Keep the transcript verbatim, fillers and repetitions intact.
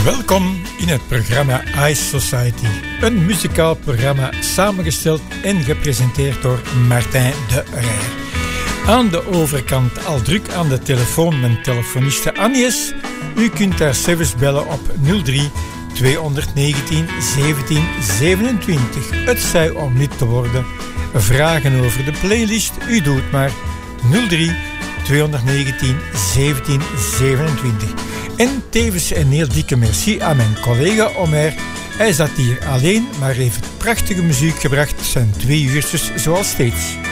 Welkom in het programma Ice Society. Een muzikaal programma samengesteld en gepresenteerd door Martijn de Rij. Aan de overkant al druk aan de telefoon mijn telefoniste Agnes. U kunt haar service bellen op nul drie tweehonderdnegentien zeventien zevenentwintig. Het zij om lid te worden. Vragen over de playlist, u doet maar nul drie tweehonderdnegentien zeventien zevenentwintig. En tevens een heel dikke merci aan mijn collega Omer. Hij zat hier alleen, maar heeft prachtige muziek gebracht. Zijn twee uurtjes zoals steeds.